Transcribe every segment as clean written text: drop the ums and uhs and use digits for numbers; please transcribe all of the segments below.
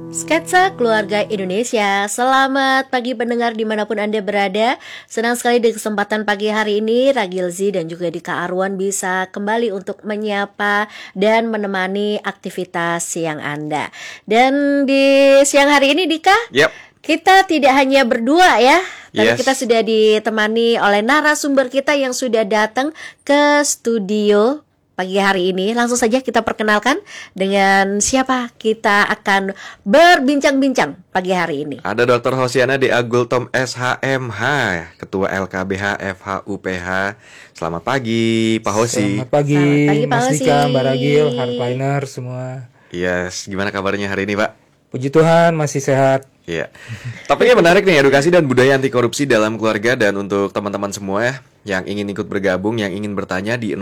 Sketsa Keluarga Indonesia. Selamat pagi pendengar dimanapun Anda berada. Senang sekali di kesempatan pagi hari ini Ragilzi dan juga Dika Arwan bisa kembali untuk menyapa dan menemani aktivitas siang Anda. Dan di siang hari ini Dika, kita tidak hanya berdua ya, tapi kita sudah ditemani oleh narasumber kita yang sudah datang ke studio pagi hari ini. Langsung saja kita perkenalkan dengan siapa kita akan berbincang-bincang pagi hari ini. Ada Dr. Hosiana D. Agultom SHMH, Ketua LKBH FHUPH. Selamat pagi Pak Hosi. Selamat pagi Pak Mas Hosi. Dika, Mbak Ragil, hardliner semua. Yes, gimana kabarnya hari ini Pak? Puji Tuhan masih sehat. Iya. Topiknya menarik nih, edukasi dan budaya anti korupsi dalam keluarga. Dan untuk teman-teman semua yang ingin ikut bergabung, yang ingin bertanya di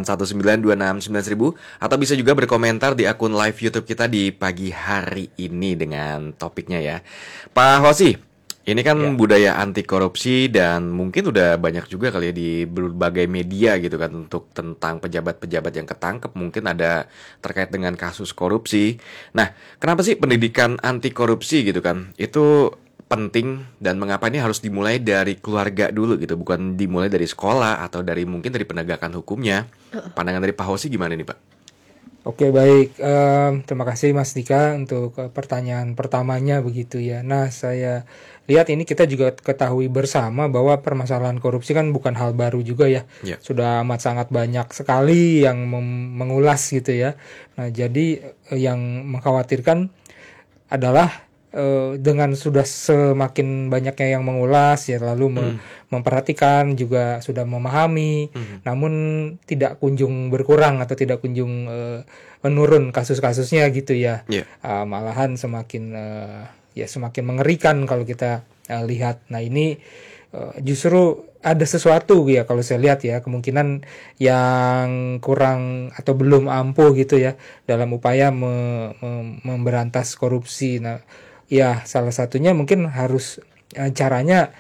0819269000 atau bisa juga berkomentar di akun live YouTube kita di pagi hari ini dengan topiknya ya. Pak Hosi, ini kan budaya anti korupsi dan mungkin udah banyak juga kali ya di berbagai media gitu kan untuk tentang pejabat-pejabat yang ketangkep, mungkin ada terkait dengan kasus korupsi. Nah, kenapa sih pendidikan anti korupsi gitu kan itu penting dan mengapa ini harus dimulai dari keluarga dulu gitu, bukan dimulai dari sekolah atau dari mungkin dari penegakan hukumnya? Pandangan dari Pak Hosi gimana nih Pak? Oke, baik. Terima kasih Mas Dika untuk pertanyaan pertamanya begitu ya. Nah, saya lihat ini kita juga ketahui bersama bahwa permasalahan korupsi kan bukan hal baru juga ya. Sudah amat sangat banyak sekali yang mengulas gitu ya. Nah, jadi yang mengkhawatirkan adalah dengan sudah semakin banyaknya yang mengulas ya, lalu memperhatikan juga sudah memahami, namun tidak kunjung berkurang atau tidak kunjung menurun kasus-kasusnya gitu ya. Malahan semakin semakin mengerikan kalau kita lihat. Nah, ini justru ada sesuatu ya kalau saya lihat ya, kemungkinan yang kurang atau belum ampuh gitu ya dalam upaya memberantas korupsi. Nah, ya salah satunya mungkin harus caranya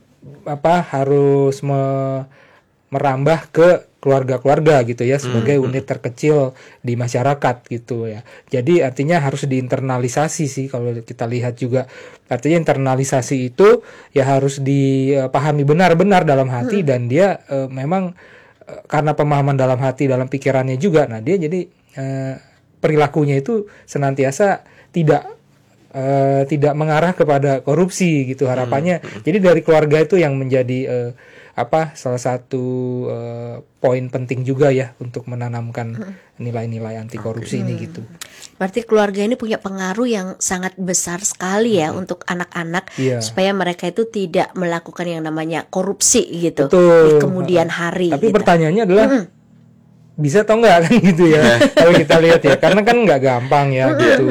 harus merambah ke keluarga-keluarga gitu ya sebagai unit terkecil di masyarakat gitu ya. Jadi artinya harus diinternalisasi sih kalau kita lihat juga. Artinya internalisasi itu ya harus dipahami benar-benar dalam hati dan dia memang karena pemahaman dalam hati, dalam pikirannya juga. Nah, dia jadi perilakunya itu senantiasa tidak mengarah kepada korupsi gitu harapannya. Jadi dari keluarga itu yang menjadi salah satu poin penting juga ya untuk menanamkan nilai-nilai anti korupsi ini gitu. Berarti keluarga ini punya pengaruh yang sangat besar sekali ya untuk anak-anak supaya mereka itu tidak melakukan yang namanya korupsi gitu. Betul. Di kemudian hari. Tapi gitu. Pertanyaannya adalah bisa atau enggak kan gitu ya. Kalau kita lihat ya, karena kan enggak gampang ya gitu.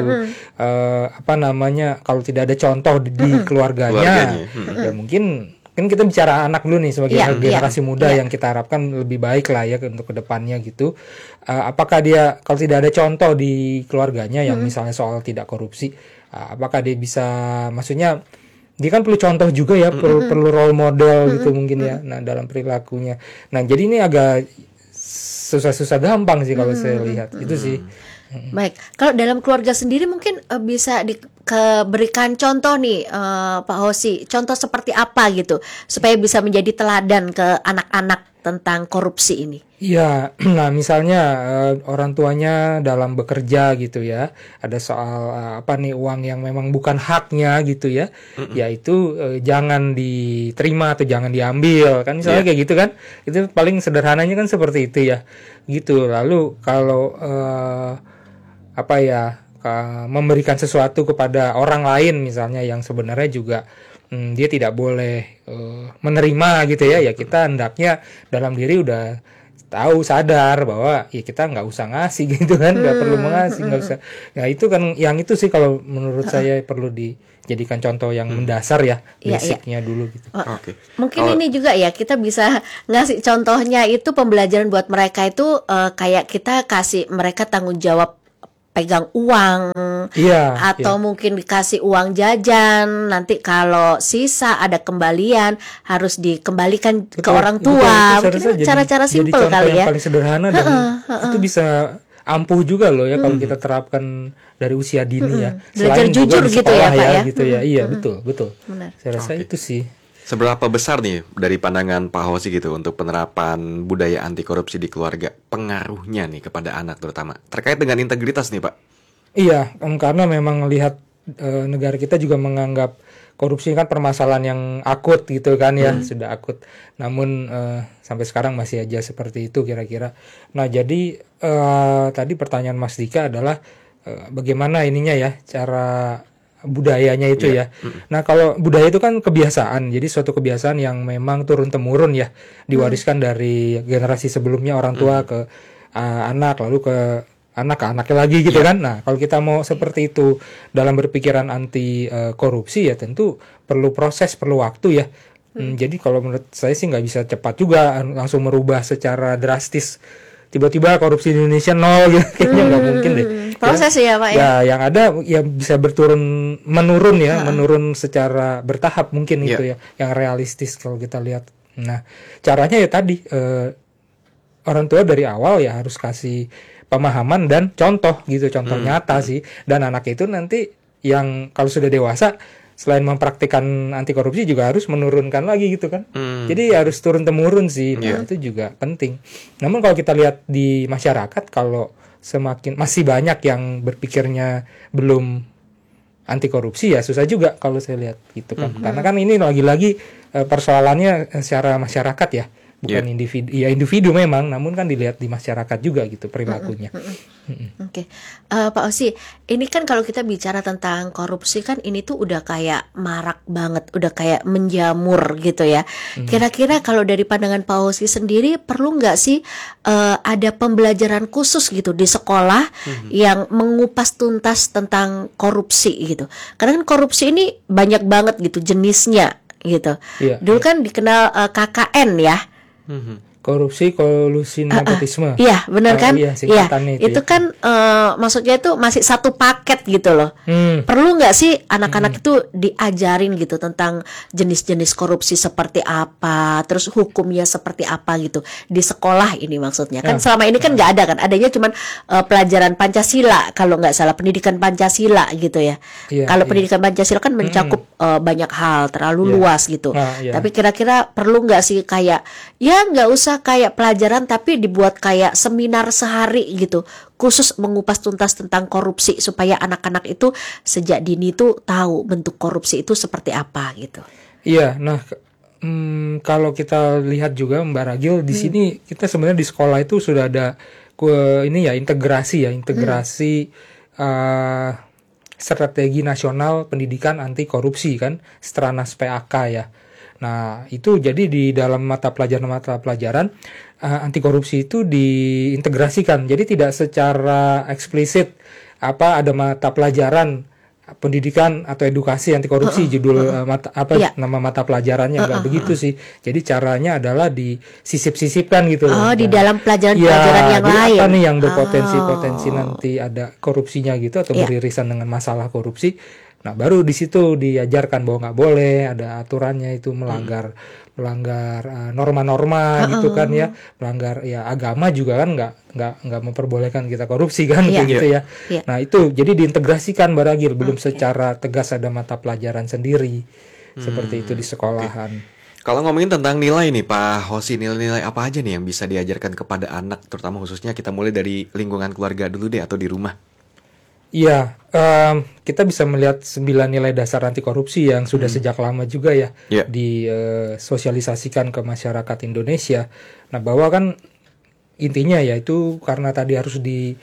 Kalau tidak ada contoh di keluarganya. Ya mungkin kan kita bicara anak dulu nih sebagai generasi muda yang kita harapkan lebih baik lah ya untuk kedepannya gitu. Apakah dia kalau tidak ada contoh di keluarganya yang misalnya soal tidak korupsi, apakah dia bisa, maksudnya dia kan perlu contoh juga ya, perlu role model gitu mungkin ya. Nah, dalam perilakunya. Nah, jadi ini agak susah-susah gampang sih kalau saya lihat itu sih. Baik, kalau dalam keluarga sendiri mungkin bisa berikan contoh nih Pak Hosi, contoh seperti apa gitu supaya bisa menjadi teladan ke anak-anak tentang korupsi ini. Iya, nah misalnya orang tuanya dalam bekerja gitu ya, ada soal uang yang memang bukan haknya gitu ya, yaitu jangan diterima atau jangan diambil kan misalnya kayak gitu kan, itu paling sederhananya kan seperti itu ya, gitu. Lalu kalau memberikan sesuatu kepada orang lain misalnya yang sebenarnya juga dia tidak boleh menerima gitu ya, ya kita hendaknya dalam diri udah tahu sadar bahwa ya kita nggak usah ngasih gitu kan, nggak perlu mengasih, nggak usah. Nah itu kan yang itu sih kalau menurut saya perlu dijadikan contoh yang mendasar ya, basicnya dulu gitu. Mungkin ini juga ya kita bisa ngasih contohnya itu pembelajaran buat mereka itu kayak kita kasih mereka tanggung jawab pegang uang, atau mungkin dikasih uang jajan, nanti kalau sisa ada kembalian harus dikembalikan ke orang tua. Mungkin cara-cara simpel kali ya. Yang paling sederhana dan itu bisa ampuh juga loh ya kalau kita terapkan dari usia dini ya. Belajar Selain jujur juga di gitu ya, sekolah Pak ya. gitu ya. Iya, betul. Benar. Saya rasa Oke. itu sih. Seberapa besar nih dari pandangan Pak Hosi gitu untuk penerapan budaya anti korupsi di keluarga, pengaruhnya nih kepada anak terutama terkait dengan integritas nih Pak? Iya, karena memang lihat negara kita juga menganggap korupsi kan permasalahan yang akut gitu kan ya, sudah akut. Namun sampai sekarang masih aja seperti itu kira-kira. Nah, jadi tadi pertanyaan Mas Dika adalah bagaimana ininya ya, cara budayanya itu ya. Nah, kalau budaya itu kan kebiasaan. Jadi suatu kebiasaan yang memang turun-temurun ya, diwariskan dari generasi sebelumnya orang tua ke anak, lalu ke anaknya lagi gitu kan. Nah, kalau kita mau seperti itu dalam berpikiran anti korupsi ya tentu perlu proses, perlu waktu ya. Jadi kalau menurut saya sih nggak bisa cepat juga langsung merubah secara drastis. Tiba-tiba korupsi di Indonesia nol gitu, kayaknya nggak mungkin deh. Proses ya, Pak ya. Ya, yang ada ya bisa menurun ya, menurun secara bertahap mungkin itu ya, yang realistis kalau kita lihat. Nah, caranya ya tadi orang tua dari awal ya harus kasih pemahaman dan contoh gitu, contoh nyata sih. Dan anak itu nanti yang kalau sudah dewasa selain mempraktikkan anti korupsi juga harus menurunkan lagi gitu kan. Jadi harus turun temurun sih. Nah, itu juga penting. Namun kalau kita lihat di masyarakat kalau semakin masih banyak yang berpikirnya belum anti korupsi ya susah juga kalau saya lihat gitu kan. Karena kan ini lagi-lagi persoalannya secara masyarakat ya. Bukan individu, ya individu memang, namun kan dilihat di masyarakat juga gitu perilakunya. Oke, Pak Osi, ini kan kalau kita bicara tentang korupsi kan ini tuh udah kayak marak banget, udah kayak menjamur gitu ya. Kira-kira kalau dari pandangan Pak Osi sendiri perlu nggak sih ada pembelajaran khusus gitu di sekolah yang mengupas tuntas tentang korupsi gitu? Karena kan korupsi ini banyak banget gitu jenisnya gitu. Dulu kan dikenal KKN ya. Korupsi, kolusi, nepotisme. Iya, benar kan? Iya, singkatannya itu ya. kan maksudnya itu masih satu paket gitu loh. Perlu nggak sih anak-anak itu diajarin gitu tentang jenis-jenis korupsi seperti apa, terus hukumnya seperti apa gitu di sekolah ini maksudnya. Kan selama ini kan nggak ada kan, adanya cuman pelajaran Pancasila kalau nggak salah, pendidikan Pancasila gitu ya. Kalau pendidikan Pancasila kan mencakup banyak hal, terlalu luas gitu. Tapi kira-kira perlu nggak sih kayak ya nggak usah kayak pelajaran tapi dibuat kayak seminar sehari gitu khusus mengupas tuntas tentang korupsi supaya anak-anak itu sejak dini tuh tahu bentuk korupsi itu seperti apa gitu. Iya, nah kalau kita lihat juga Mbak Ragil di sini kita sebenarnya di sekolah itu sudah ada ini ya integrasi strategi nasional pendidikan anti korupsi kan, Stranas PAK ya. Nah, itu jadi di dalam mata pelajaran anti korupsi itu diintegrasikan. Jadi tidak secara eksplisit ada mata pelajaran pendidikan atau edukasi anti korupsi judul nama mata pelajarannya enggak begitu sih. Jadi caranya adalah disisip-sisipkan gitu loh. Di dalam pelajaran-pelajaran yang lain. Apa nih yang berpotensi nanti ada korupsinya gitu atau beririsan dengan masalah korupsi. Nah, baru di situ diajarkan bahwa nggak boleh ada aturannya itu melanggar norma-norma gitu kan ya, melanggar ya agama juga kan nggak memperbolehkan kita korupsi kan gitu ya. Nah, itu jadi diintegrasikan Baragil, belum secara tegas ada mata pelajaran sendiri seperti itu di sekolahan. Kalau ngomongin tentang nilai nih Pak Hosi, nilai-nilai apa aja nih yang bisa diajarkan kepada anak, terutama khususnya kita mulai dari lingkungan keluarga dulu deh atau di rumah? Iya, kita bisa melihat 9 nilai dasar anti korupsi yang sudah sejak lama juga ya disosialisasikan ke masyarakat Indonesia. Nah, bahwa kan intinya ya itu karena tadi harus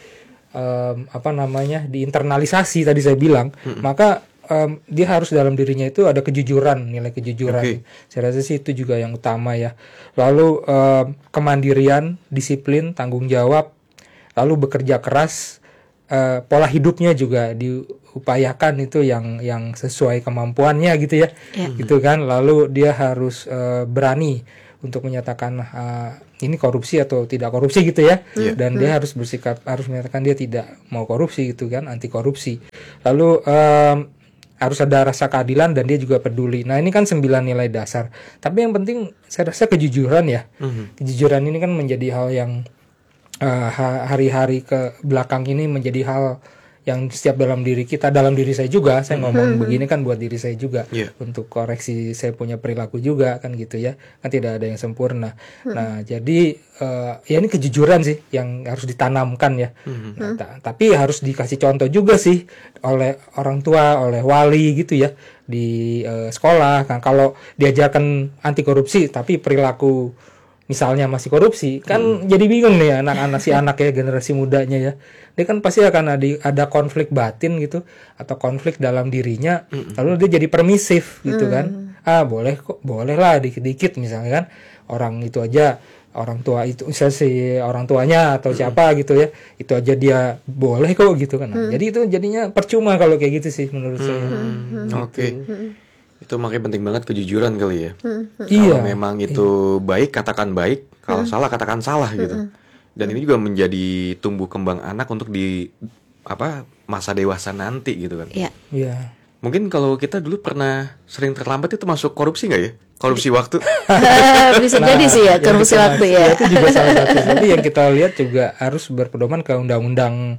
diinternalisasi tadi saya bilang, maka dia harus dalam dirinya itu ada kejujuran, nilai kejujuran. Saya rasa sih itu juga yang utama ya. Lalu kemandirian, disiplin, tanggung jawab, lalu bekerja keras. Pola hidupnya juga diupayakan itu yang sesuai kemampuannya gitu ya, gitu kan. Lalu dia harus berani untuk menyatakan ini korupsi atau tidak korupsi gitu ya, dan dia harus menyatakan dia tidak mau korupsi gitu kan, anti korupsi. Lalu harus ada rasa keadilan dan dia juga peduli. Nah, ini kan 9 nilai dasar. Tapi yang penting saya rasa kejujuran ya. Kejujuran ini kan menjadi hal yang hari-hari ke belakang ini menjadi hal yang setiap dalam diri kita, dalam diri saya juga, saya ngomong begini kan buat diri saya juga, untuk koreksi saya punya perilaku juga kan gitu ya, kan tidak ada yang sempurna. Nah jadi ya ini kejujuran sih yang harus ditanamkan ya. Tapi harus dikasih contoh juga sih oleh orang tua, oleh wali gitu ya di sekolah. Nah kalau diajarkan anti korupsi tapi perilaku misalnya masih korupsi, kan jadi bingung nih anak-anak si anak ya, generasi mudanya ya. Dia kan pasti akan ada konflik batin gitu, atau konflik dalam dirinya, lalu dia jadi permisif gitu kan. Boleh kok, boleh lah dikit-dikit misalnya kan. Orang itu aja, orang tua itu, misalnya si orang tuanya atau siapa gitu ya, itu aja dia boleh kok gitu kan. Nah, jadi itu jadinya percuma kalau kayak gitu sih menurut saya. Oke. Itu makanya penting banget kejujuran kali ya. Iya. Kalau memang itu baik, katakan baik. Kalau salah, katakan salah gitu. Dan ini juga menjadi tumbuh kembang anak untuk di masa dewasa nanti gitu kan. Iya. Iya. Mungkin kalau kita dulu pernah sering terlambat itu masuk korupsi nggak ya? Korupsi waktu. Bisa jadi sih ya, korupsi waktu ya. Itu juga salah satu. Tapi yang kita lihat juga harus berpedoman ke undang-undang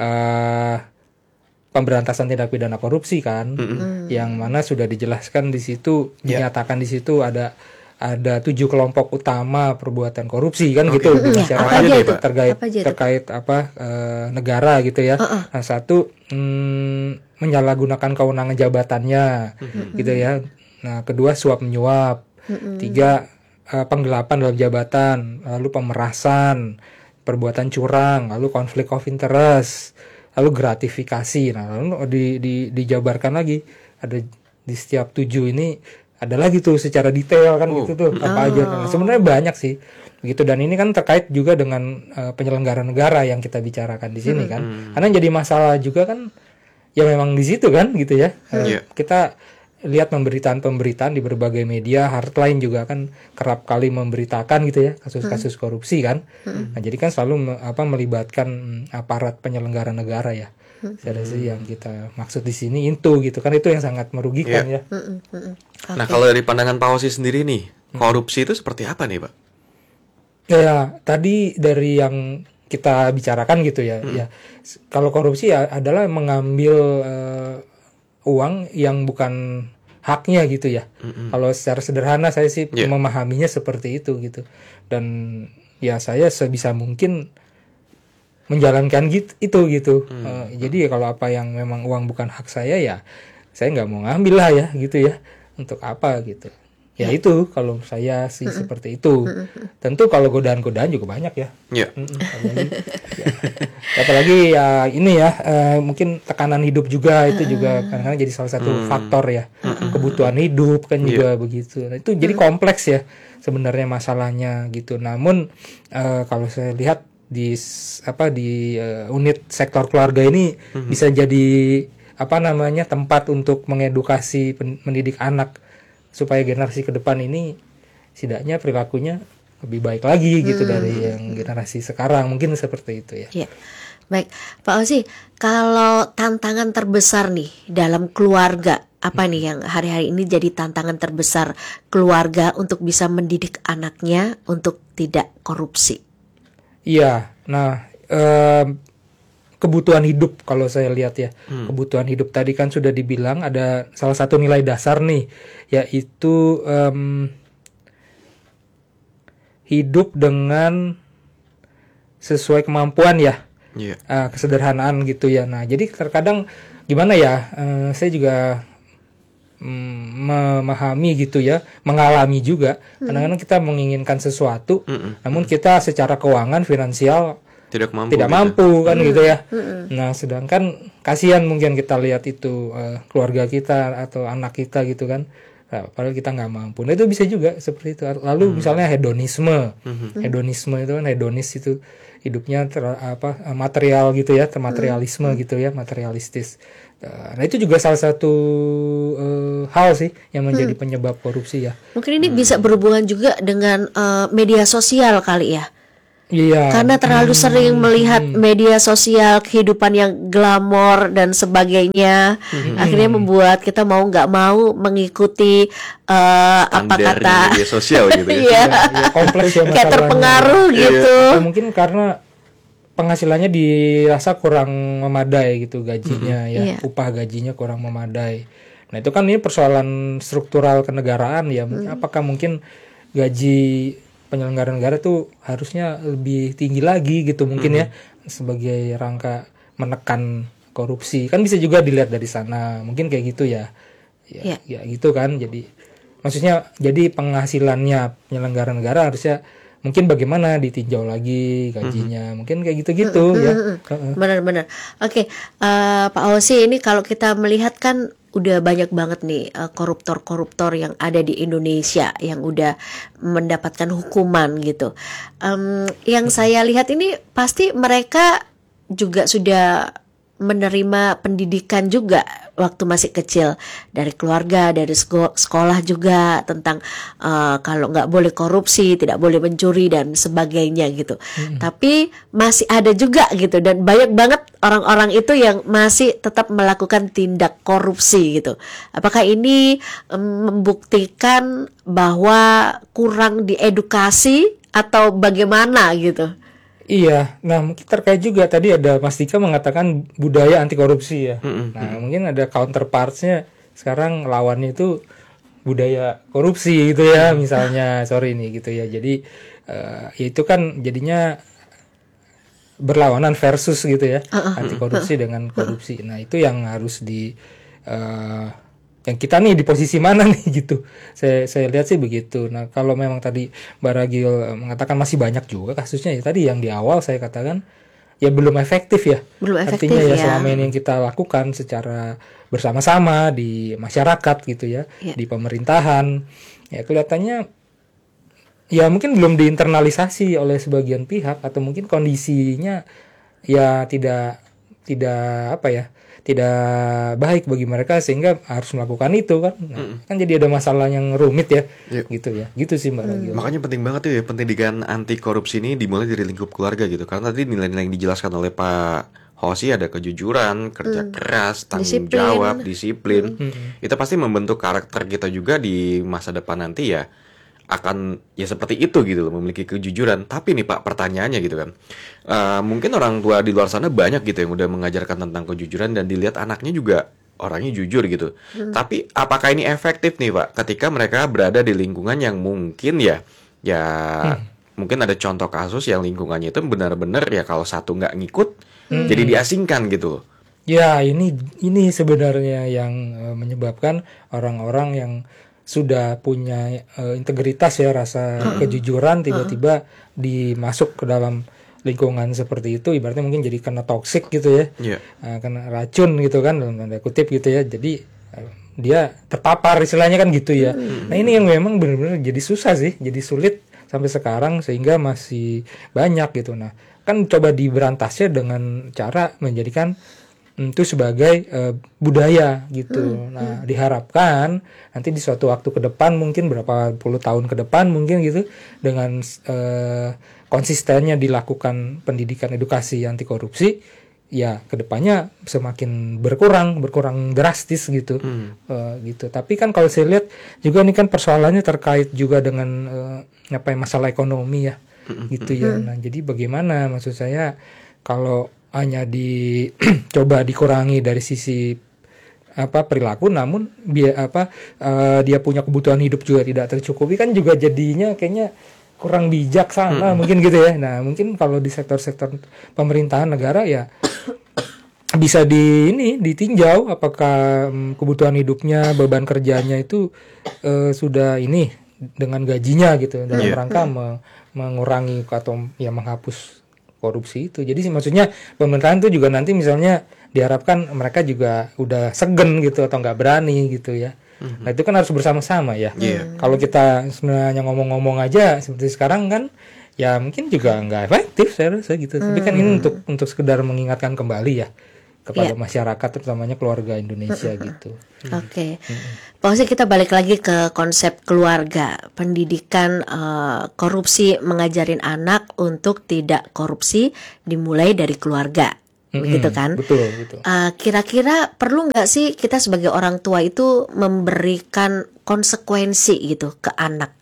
pemberantasan tindak pidana korupsi kan, yang mana sudah dijelaskan di situ, dinyatakan di situ ada 7 kelompok utama perbuatan korupsi kan gitu di masyarakat terkait negara gitu ya. Nah, satu menyalahgunakan kewenangan jabatannya gitu ya. Nah, kedua suap menyuap, tiga penggelapan dalam jabatan, lalu pemerasan, perbuatan curang, lalu konflik of interest, lalu gratifikasi. Nah, lalu dijabarkan lagi, ada di setiap 7 ini ada lagi tuh secara detail kan gitu tuh apa aja. Nah, sebenarnya banyak sih begitu, dan ini kan terkait juga dengan penyelenggara negara yang kita bicarakan di sini kan. Karena jadi masalah juga kan ya memang di situ kan gitu ya. Kita lihat pemberitaan di berbagai media, Heartline juga kan kerap kali memberitakan gitu ya kasus-kasus korupsi kan. Nah, jadi kan selalu melibatkan aparat penyelenggara negara ya. Ada sih yang kita maksud di sini itu gitu kan, itu yang sangat merugikan ya. Nah, kalau dari pandangan Pak Osi sendiri nih, korupsi itu seperti apa nih, Pak? Ya, tadi dari yang kita bicarakan gitu ya. Ya, kalau korupsi ya adalah mengambil uang yang bukan haknya gitu ya. Kalau secara sederhana saya sih memahaminya seperti itu gitu. Dan ya saya sebisa mungkin menjalankan gitu. Jadi kalau apa yang memang uang bukan hak saya ya saya nggak mau ngambil lah ya gitu ya. Untuk apa gitu. Ya itu kalau saya sih seperti itu. Tentu kalau godaan-godaan juga banyak ya. Apalagi ya ini ya mungkin tekanan hidup juga itu juga kadang-kadang jadi salah satu faktor ya. Kebutuhan hidup kan juga begitu. Nah, itu jadi kompleks ya sebenarnya masalahnya gitu. Namun kalau saya lihat di unit sektor keluarga ini bisa jadi tempat untuk mengedukasi mendidik anak supaya generasi ke depan ini setidaknya perilakunya lebih baik lagi gitu dari yang generasi sekarang, mungkin seperti itu ya. Ya. Baik, Pak Osi, kalau tantangan terbesar nih dalam keluarga, apa nih yang hari-hari ini jadi tantangan terbesar keluarga untuk bisa mendidik anaknya untuk tidak korupsi? Iya, nah kebutuhan hidup kalau saya lihat ya, kebutuhan hidup tadi kan sudah dibilang ada salah satu nilai dasar nih, yaitu hidup dengan sesuai kemampuan ya, kesederhanaan gitu ya. Nah jadi terkadang gimana ya, saya juga memahami gitu ya, mengalami juga. Kadang-kadang kita menginginkan sesuatu, namun kita secara keuangan finansial tidak mampu kan gitu ya. Nah sedangkan kasihan mungkin kita lihat itu keluarga kita atau anak kita gitu kan, padahal kita nggak mampu. Nah itu bisa juga seperti itu. Lalu misalnya hedonisme itu kan, hedonis itu hidupnya material gitu ya, materialisme gitu ya, materialistis. Nah itu juga salah satu hal sih yang menjadi penyebab korupsi ya. Mungkin ini bisa berhubungan juga dengan media sosial kali ya. Iya. Karena terlalu sering melihat media sosial, kehidupan yang glamor dan sebagainya, akhirnya membuat kita mau nggak mau mengikuti apa kata media sosial gitu ya. Iya. Ya, kompleks ya masalahnya. Kayak terpengaruh gitu. Mungkin karena penghasilannya dirasa kurang memadai gitu gajinya ya, Iya. upah gajinya kurang memadai. Nah itu kan ini persoalan struktural kenegaraan ya. Apakah mungkin gaji penyelenggara negara tuh harusnya lebih tinggi lagi gitu mungkin ya, sebagai rangka menekan korupsi. Kan bisa juga dilihat dari sana, mungkin kayak gitu ya. Iya. Ya gitu kan. Jadi maksudnya jadi penghasilannya penyelenggara negara harusnya mungkin bagaimana ditinjau lagi gajinya, mungkin kayak gitu-gitu ya. Benar-benar. Oke, Pak Hosi, ini kalau kita melihat kan udah banyak banget nih koruptor-koruptor yang ada di Indonesia yang udah mendapatkan hukuman gitu. Yang saya lihat ini pasti mereka juga sudah menerima pendidikan juga waktu masih kecil dari keluarga, dari sekolah juga tentang kalau nggak boleh korupsi, tidak boleh mencuri dan sebagainya gitu. Tapi masih ada juga gitu, dan banyak banget orang-orang itu yang masih tetap melakukan tindak korupsi gitu. Apakah ini membuktikan bahwa kurang diedukasi atau bagaimana gitu? Iya, nah mungkin terkait juga tadi ada Mas Dika mengatakan budaya anti korupsi ya. Nah mungkin ada counterpartsnya sekarang lawannya itu budaya korupsi gitu ya, misalnya sorry nih gitu ya. Jadi ya itu kan jadinya berlawanan versus gitu ya, anti korupsi dengan korupsi. Nah itu yang harus yang kita nih di posisi mana nih gitu. Saya lihat sih begitu. Nah, kalau memang tadi Mbak Ragil mengatakan masih banyak juga kasusnya ya, tadi yang di awal saya katakan ya belum efektif ya. Belum efektif Artinya ya ya. selama ini yang kita lakukan secara bersama-sama di masyarakat gitu ya, di pemerintahan ya kelihatannya ya mungkin belum diinternalisasi oleh sebagian pihak, atau mungkin kondisinya ya tidak apa ya, tidak baik bagi mereka sehingga harus melakukan itu kan. Nah, kan jadi ada masalah yang rumit ya. Gitu ya. Gitu sih Mbak Ragil. Makanya penting banget tuh ya pendidikan anti korupsi ini dimulai dari lingkup keluarga gitu. Karena tadi nilai-nilai yang dijelaskan oleh Pak Hosi ada kejujuran, kerja keras, tanggung Disiplin. jawab, disiplin. Itu pasti membentuk karakter kita juga di masa depan nanti ya. Akan ya seperti itu gitu loh, memiliki kejujuran. Tapi nih Pak, pertanyaannya gitu kan, mungkin orang tua di luar sana banyak gitu yang udah mengajarkan tentang kejujuran dan dilihat anaknya juga orangnya jujur gitu. Tapi apakah ini efektif nih Pak ketika mereka berada di lingkungan yang mungkin ya mungkin ada contoh kasus yang lingkungannya itu benar-benar ya kalau satu nggak ngikut jadi diasingkan gitu loh. Ya, ini sebenarnya yang menyebabkan orang-orang yang sudah punya integritas ya, rasa kejujuran tiba-tiba dimasuk ke dalam lingkungan seperti itu, ibaratnya mungkin jadi kena toksik gitu ya. Kena racun gitu kan dalam tanda kutip gitu ya. Jadi dia terpapar istilahnya kan gitu ya. Nah, ini yang memang benar-benar jadi susah sih, jadi sulit sampai sekarang sehingga masih banyak gitu. Nah, kan coba diberantasnya dengan cara menjadikan itu sebagai budaya gitu. Nah, diharapkan nanti di suatu waktu ke depan, mungkin berapa puluh tahun ke depan mungkin gitu, dengan konsistennya dilakukan pendidikan edukasi anti korupsi, ya kedepannya semakin berkurang drastis gitu. Gitu. Tapi kan kalau saya lihat juga ini kan persoalannya terkait juga dengan masalah ekonomi ya. Gitu ya. Nah, jadi bagaimana maksud saya kalau hanya coba dikurangi dari sisi perilaku, namun dia punya kebutuhan hidup juga tidak tercukupi, kan juga jadinya kayaknya kurang bijaksana mungkin gitu ya. Nah, mungkin kalau di sektor-sektor pemerintahan negara ya bisa ditinjau apakah kebutuhan hidupnya, beban kerjanya itu sudah ini dengan gajinya gitu, dalam rangka mengurangi atau ya menghapus korupsi itu. Jadi maksudnya pemerintahan itu juga nanti misalnya diharapkan mereka juga udah segen gitu atau nggak berani gitu ya. Nah itu kan harus bersama-sama ya. Kalau kita sebenarnya ngomong-ngomong aja seperti sekarang kan ya mungkin juga nggak efektif saya rasa gitu. Tapi kan ini untuk sekedar mengingatkan kembali ya kepada masyarakat, terutamanya keluarga Indonesia gitu. Oke. Pokoknya kita balik lagi ke konsep keluarga, pendidikan korupsi, mengajarin anak untuk tidak korupsi dimulai dari keluarga, begitu kan? Betul. Kira-kira perlu nggak sih kita sebagai orang tua itu memberikan konsekuensi gitu ke anak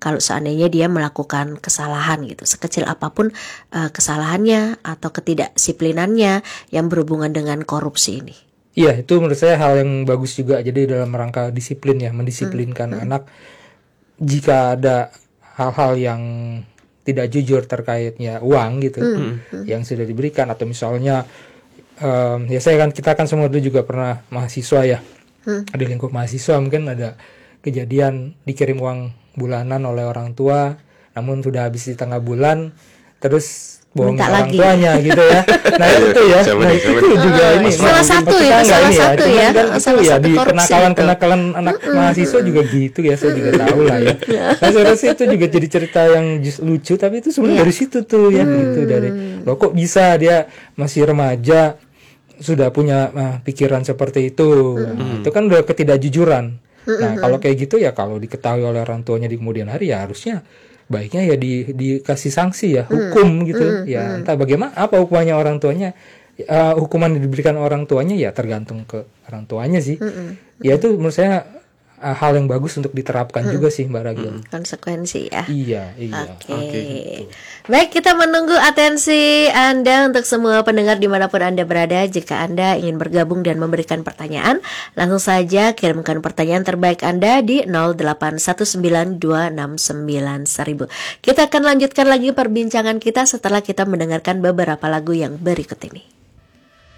kalau seandainya dia melakukan kesalahan gitu, sekecil apapun kesalahannya atau ketidakdisiplinannya yang berhubungan dengan korupsi ini. Iya, itu menurut saya hal yang bagus juga. Jadi dalam rangka disiplin ya, mendisiplinkan anak jika ada hal-hal yang tidak jujur terkaitnya uang gitu yang sudah diberikan, atau misalnya ya kita kan semua dulu juga pernah mahasiswa ya, di lingkup mahasiswa mungkin ada kejadian dikirim uang bulanan oleh orang tua, namun sudah habis di tengah bulan terus bohongin minta orang lagi. tuanya gitu ya. Nah itu ya, Coba nah nih, itu juga ini salah satu itu, salah satu cuman ya, kan itu salah ya satu di korupsi kenakalan anak mahasiswa juga gitu ya, saya juga tahu lah ya. Nah, saya rasa itu juga jadi cerita yang lucu, tapi itu sebenarnya dari situ tuh ya, gitu dari loh kok bisa dia masih remaja sudah punya pikiran seperti itu. Nah, itu kan udah ketidakjujuran. Nah kalau kayak gitu ya, kalau diketahui oleh orang tuanya di kemudian hari ya harusnya baiknya ya dikasih sanksi ya, hukum gitu ya, entah bagaimana apa hukumannya orang tuanya, hukuman yang diberikan orang tuanya ya tergantung ke orang tuanya sih. Ya itu menurut saya hal yang bagus untuk diterapkan juga sih Mbak Ragil. Konsekuensi ya. Iya. Oke. Baik, kita menunggu atensi Anda untuk semua pendengar dimanapun Anda berada. Jika Anda ingin bergabung dan memberikan pertanyaan, langsung saja kirimkan pertanyaan terbaik Anda di 0819269000. Kita akan lanjutkan lagi perbincangan kita setelah kita mendengarkan beberapa lagu yang berikut ini.